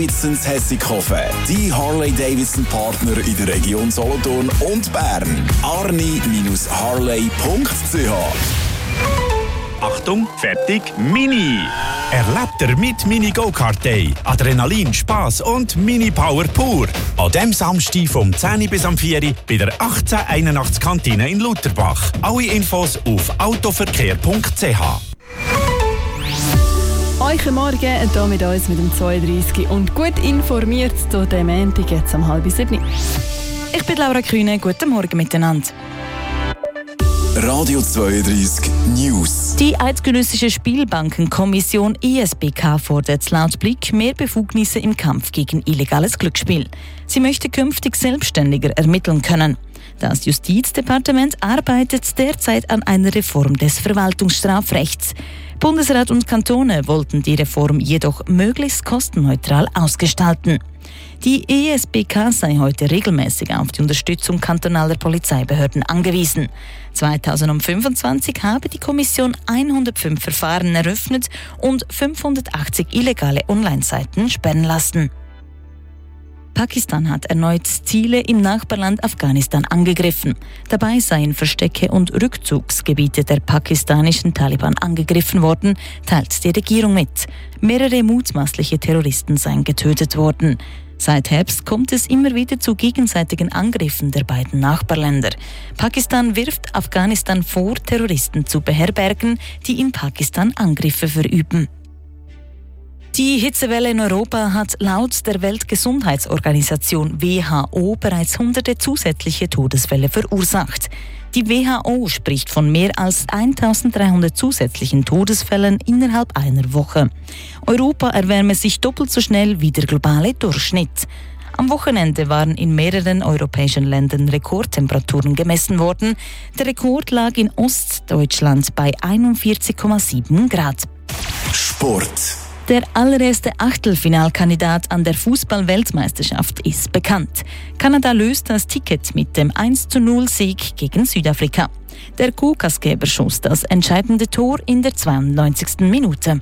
Davidsons Hessighofen, die Harley-Davidson-Partner in der Region Solothurn und Bern. arni-harley.ch. Achtung, fertig, Mini! Erlebt ihr mit Mini Go-Kart Day Adrenalin, Spass und Mini Power pur. An dem Samstag vom 10 bis am 4 bei der 1881 Kantine in Lutherbach. Alle Infos auf autoverkehr.ch. Heute Morgen hier mit uns mit dem 32 und gut informiert durch den Montag jetzt um 6:30. Ich bin Laura Kühne, guten Morgen miteinander. Radio 32 News. Die Eidgenössische Spielbankenkommission ISBK fordert laut Blick mehr Befugnisse im Kampf gegen illegales Glücksspiel. Sie möchte künftig selbstständiger ermitteln können. Das Justizdepartement arbeitet derzeit an einer Reform des Verwaltungsstrafrechts. Bundesrat und Kantone wollten die Reform jedoch möglichst kostenneutral ausgestalten. Die ISBK sei heute regelmäßig auf die Unterstützung kantonaler Polizeibehörden angewiesen. 2025 habe die Kommission 105 Verfahren eröffnet und 580 illegale Online-Seiten sperren lassen. Pakistan hat erneut Ziele im Nachbarland Afghanistan angegriffen. Dabei seien Verstecke und Rückzugsgebiete der pakistanischen Taliban angegriffen worden, teilt die Regierung mit. Mehrere mutmaßliche Terroristen seien getötet worden. Seit Herbst kommt es immer wieder zu gegenseitigen Angriffen der beiden Nachbarländer. Pakistan wirft Afghanistan vor, Terroristen zu beherbergen, die in Pakistan Angriffe verüben. Die Hitzewelle in Europa hat laut der Weltgesundheitsorganisation WHO bereits hunderte zusätzliche Todesfälle verursacht. Die WHO spricht von mehr als 1300 zusätzlichen Todesfällen innerhalb einer Woche. Europa erwärme sich doppelt so schnell wie der globale Durchschnitt. Am Wochenende waren in mehreren europäischen Ländern Rekordtemperaturen gemessen worden. Der Rekord lag in Ostdeutschland bei 41,7 Grad. Sport. Der allererste Achtelfinalkandidat an der Fußball-Weltmeisterschaft ist bekannt. Kanada löst das Ticket mit dem 1:0-Sieg gegen Südafrika. Der Kuhkassgeber schoss das entscheidende Tor in der 92. Minute.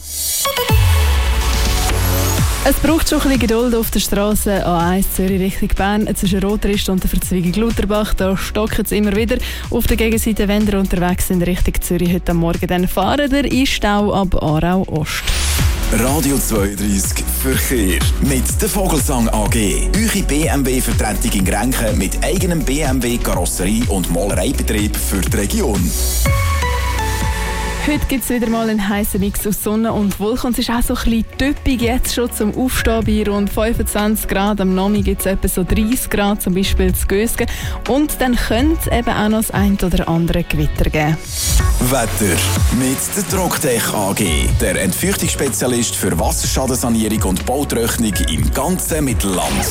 Es braucht schon ein bisschen Geduld auf der Straße A1 Zürich Richtung Bern zwischen Rotrist und der Verzweigung Lutherbach. Da stockt es immer wieder. Auf der Gegenseite, wenn ihr unterwegs sind Richtung Zürich heute Morgen, dann fahren ihr in Stau ab Aarau Ost. Radio 32 Verkehr mit der Vogelsang AG. Eure BMW-Vertretung in Grenchen mit eigenem BMW-Karosserie- und Malereibetrieb für die Region. Heute gibt es wieder mal einen heißen Mix aus Sonne und Wolken. Und es ist auch so ein bisschen typisch jetzt schon zum Aufstehen bei rund 25 Grad. Am Nachmittag gibt es etwa so 30 Grad, zum Beispiel zu Gösgen. Und dann könnte es eben auch noch das ein oder andere Gewitter geben. Wetter mit der Troctech AG. Der Entfeuchtungsspezialist für Wasserschadenssanierung und Bautrocknung im ganzen Mittelland.